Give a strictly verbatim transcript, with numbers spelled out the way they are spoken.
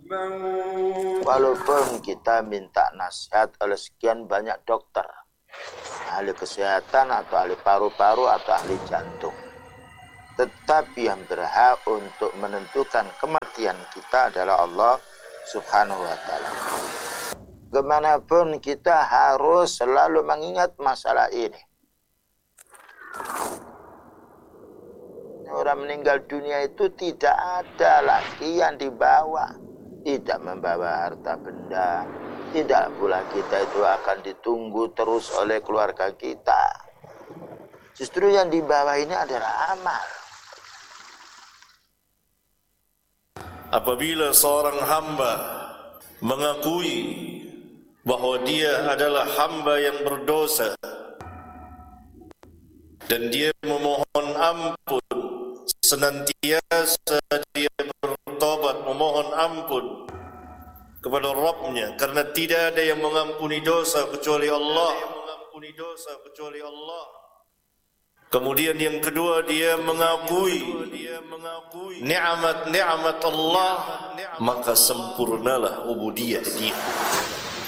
Walaupun kita minta nasihat oleh sekian banyak dokter, ahli kesehatan atau ahli paru-paru atau ahli jantung, tetapi yang berhak untuk menentukan kematian kita adalah Allah Subhanahu wa ta'ala. Kemanapun kita harus selalu mengingat masalah ini. Orang meninggal dunia itu tidak ada lagi yang dibawa. Tidak membawa harta benda. Tidak pula kita itu akan ditunggu terus oleh keluarga kita. Justru yang dibawa ini adalah amal. Apabila seorang hamba mengakui bahwa dia adalah hamba yang berdosa dan dia memohon ampun, senantiasa dia bertobat memohon ampun kepada Rabb-Nya, karena tidak ada yang mengampuni dosa kecuali Allah. Kemudian yang kedua, dia mengakui nikmat-nikmat Allah, maka sempurnalah ubudiyah dia.